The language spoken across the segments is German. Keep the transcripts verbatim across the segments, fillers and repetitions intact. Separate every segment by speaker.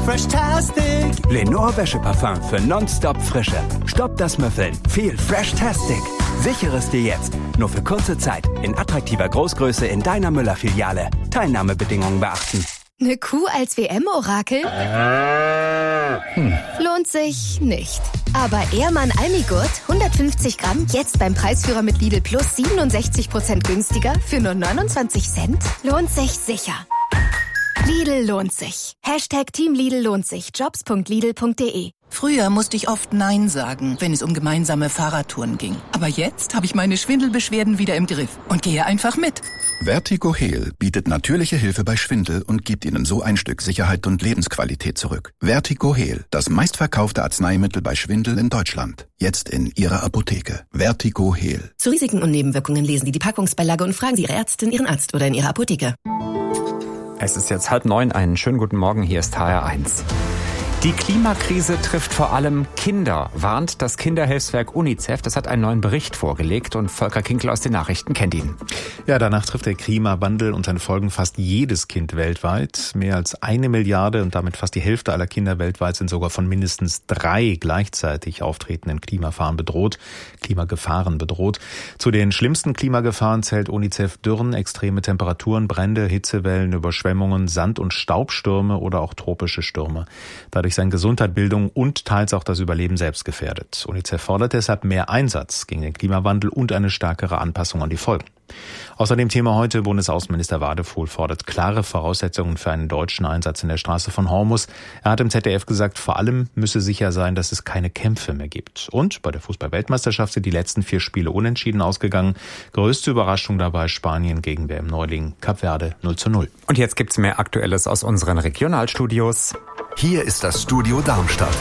Speaker 1: Freshtastic!
Speaker 2: Lenore Wäscheparfum für nonstop Frische. Stoppt das Müffeln. Viel Freshtastic. Sichere es dir jetzt. Nur für kurze Zeit. In attraktiver Großgröße in deiner Müller-Filiale. Teilnahmebedingungen beachten.
Speaker 3: Eine Kuh als W M-Orakel? Hm. Lohnt sich nicht. Aber Ehrmann Almigurt, hundertfünfzig Gramm, jetzt beim Preisführer mit Lidl Plus siebenundsechzig Prozent günstiger für nur neunundzwanzig Cent? Lohnt sich sicher. Lidl lohnt sich. Hashtag Team Lidl lohnt sich. Jobs punkt lidl punkt de.
Speaker 4: Früher musste ich oft Nein sagen, wenn es um gemeinsame Fahrradtouren ging. Aber jetzt habe ich meine Schwindelbeschwerden wieder im Griff und gehe einfach mit.
Speaker 5: Vertigo Heal bietet natürliche Hilfe bei Schwindel und gibt Ihnen so ein Stück Sicherheit und Lebensqualität zurück. Vertigo Heal, das meistverkaufte Arzneimittel bei Schwindel in Deutschland. Jetzt in Ihrer Apotheke. Vertigo Heal.
Speaker 6: Zu Risiken und Nebenwirkungen lesen Sie die Packungsbeilage und fragen Sie Ihre Ärztin, Ihren Arzt oder in Ihrer Apotheke.
Speaker 7: Es ist jetzt halb neun, einen schönen guten Morgen, hier ist H R eins. Die Klimakrise trifft vor allem Kinder, warnt das Kinderhilfswerk UNICEF. Das hat einen neuen Bericht vorgelegt und Volker Kinkel aus den Nachrichten kennt ihn.
Speaker 8: Ja, danach trifft der Klimawandel und seine Folgen fast jedes Kind weltweit. Mehr als eine Milliarde und damit fast die Hälfte aller Kinder weltweit sind sogar von mindestens drei gleichzeitig auftretenden Klimagefahren bedroht. Klimagefahren bedroht. Zu den schlimmsten Klimagefahren zählt UNICEF Dürren, extreme Temperaturen, Brände, Hitzewellen, Überschwemmungen, Sand- und Staubstürme oder auch tropische Stürme. Dadurch seine Gesundheit, Bildung und teils auch das Überleben selbst gefährdet. UNICEF fordert deshalb mehr Einsatz gegen den Klimawandel und eine stärkere Anpassung an die Folgen. Außerdem Thema heute, Bundesaußenminister Wadefuhl fordert klare Voraussetzungen für einen deutschen Einsatz in der Straße von Hormuz. Er hat im Z D F gesagt, vor allem müsse sicher sein, dass es keine Kämpfe mehr gibt. Und bei der Fußball-Weltmeisterschaft sind die letzten vier Spiele unentschieden ausgegangen. Größte Überraschung dabei Spanien gegen W M-Neuling Kap Verde null zu null.
Speaker 7: Und jetzt gibt's mehr Aktuelles aus unseren Regionalstudios.
Speaker 9: Hier ist das Studio Darmstadt.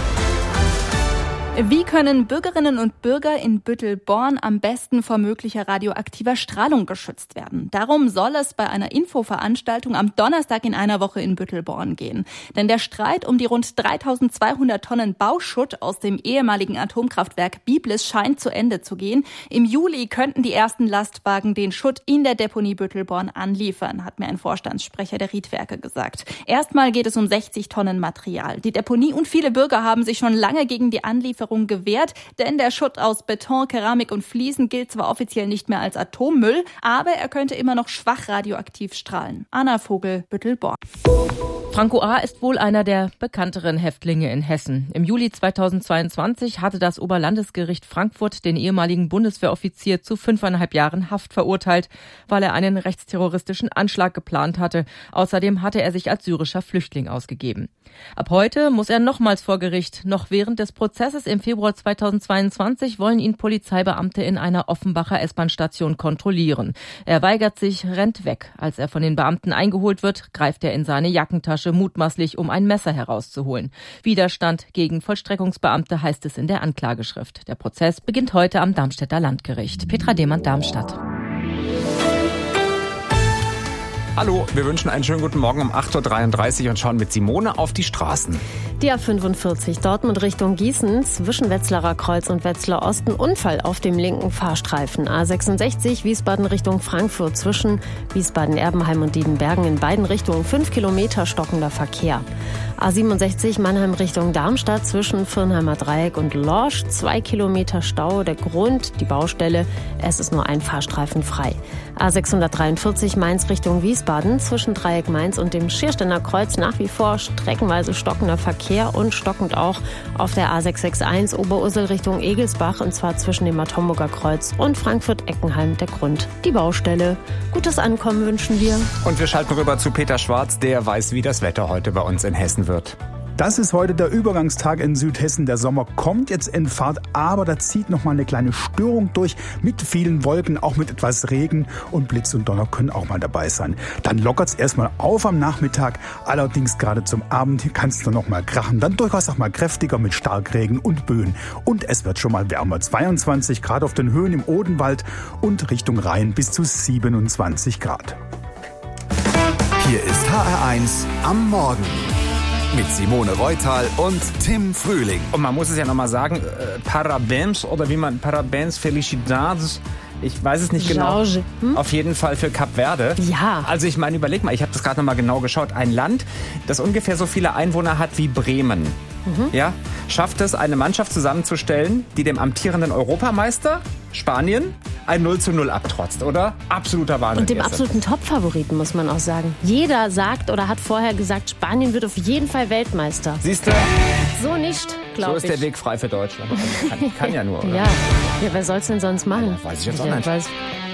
Speaker 10: Wie können Bürgerinnen und Bürger in Büttelborn am besten vor möglicher radioaktiver Strahlung geschützt werden? Darum soll es bei einer Infoveranstaltung am Donnerstag in einer Woche in Büttelborn gehen. Denn der Streit um die rund dreitausendzweihundert Tonnen Bauschutt aus dem ehemaligen Atomkraftwerk Biblis scheint zu Ende zu gehen. Im Juli könnten die ersten Lastwagen den Schutt in der Deponie Büttelborn anliefern, hat mir ein Vorstandssprecher der Riedwerke gesagt. Erstmal geht es um sechzig Tonnen Material. Die Deponie und viele Bürger haben sich schon lange gegen die Anlieferung gewährt, denn der Schutt aus Beton, Keramik und Fliesen gilt zwar offiziell nicht mehr als Atommüll, aber er könnte immer noch schwach radioaktiv strahlen. Anna Vogel, Büttelborn.
Speaker 11: Franco A. ist wohl einer der bekannteren Häftlinge in Hessen. Im Juli zweitausendzweiundzwanzig hatte das Oberlandesgericht Frankfurt den ehemaligen Bundeswehroffizier zu fünfeinhalb Jahren Haft verurteilt, weil er einen rechtsterroristischen Anschlag geplant hatte. Außerdem hatte er sich als syrischer Flüchtling ausgegeben. Ab heute muss er nochmals vor Gericht. Noch während des Prozesses im Februar zweitausendzweiundzwanzig wollen ihn Polizeibeamte in einer Offenbacher S-Bahn-Station kontrollieren. Er weigert sich, rennt weg. Als er von den Beamten eingeholt wird, greift er in seine Jackentasche, mutmaßlich um ein Messer herauszuholen. Widerstand gegen Vollstreckungsbeamte heißt es in der Anklageschrift. Der Prozess beginnt heute am Darmstädter Landgericht. Petra Demand, Darmstadt.
Speaker 7: Hallo, wir wünschen einen schönen guten Morgen um acht Uhr dreiunddreißig und schauen mit Simone auf die Straßen.
Speaker 12: Die A fünfundvierzig Dortmund Richtung Gießen, zwischen Wetzlarer Kreuz und Wetzlar Osten, Unfall auf dem linken Fahrstreifen. A sechsundsechzig Wiesbaden Richtung Frankfurt, zwischen Wiesbaden-Erbenheim und Diedenbergen in beiden Richtungen fünf Kilometer stockender Verkehr. A siebenundsechzig Mannheim Richtung Darmstadt, zwischen Firnheimer Dreieck und Lorsch, zwei Kilometer Stau. Der Grund, die Baustelle, es ist nur ein Fahrstreifen frei. A sechshundertdreiundvierzig Mainz Richtung Wiesbaden, zwischen Dreieck Mainz und dem Schiersteiner Kreuz nach wie vor streckenweise stockender Verkehr und stockend auch auf der A sechshundereinundsechzig Oberursel Richtung Egelsbach, und zwar zwischen dem Matomburger Kreuz und Frankfurt-Eckenheim. Der Grund, die Baustelle. Gutes Ankommen wünschen wir.
Speaker 7: Und wir schalten rüber zu Peter Schwarz, der weiß, wie das Wetter heute bei uns in Hessen wird.
Speaker 13: Das ist heute der Übergangstag in Südhessen. Der Sommer kommt jetzt in Fahrt, aber da zieht noch mal eine kleine Störung durch mit vielen Wolken, auch mit etwas Regen, und Blitz und Donner können auch mal dabei sein. Dann lockert es erstmal auf am Nachmittag, allerdings gerade zum Abend kann es dann noch mal krachen, dann durchaus auch mal kräftiger mit Starkregen und Böen. Und es wird schon mal wärmer, zweiundzwanzig Grad auf den Höhen im Odenwald und Richtung Rhein bis zu siebenundzwanzig Grad.
Speaker 9: Hier ist H R eins am Morgen. Mit Simone Reutal und Tim Frühling.
Speaker 7: Und man muss es ja nochmal sagen, äh, Parabéns oder wie man, Parabéns, Felicidades, Ich weiß es nicht genau.
Speaker 12: George. Hm?
Speaker 7: Auf jeden Fall für Kap Verde.
Speaker 12: Ja.
Speaker 7: Also ich meine, überleg mal, ich habe das gerade noch mal genau geschaut. Ein Land, das ungefähr so viele Einwohner hat wie Bremen. Mhm. Ja, schafft es, eine Mannschaft zusammenzustellen, die dem amtierenden Europameister Spanien ein null zu null abtrotzt, oder? Absoluter Wahnsinn.
Speaker 12: Und dem absoluten Top-Favoriten, muss man auch sagen. Jeder sagt oder hat vorher gesagt, Spanien wird auf jeden Fall Weltmeister.
Speaker 7: Siehst du?
Speaker 12: So nicht, glaube ich.
Speaker 7: So ist der Weg frei für Deutschland. Kann, kann ja nur, oder?
Speaker 12: Ja. ja, wer soll's denn sonst machen?
Speaker 7: Ja, weiß ich jetzt auch
Speaker 12: ja,
Speaker 7: nicht.
Speaker 12: Weiß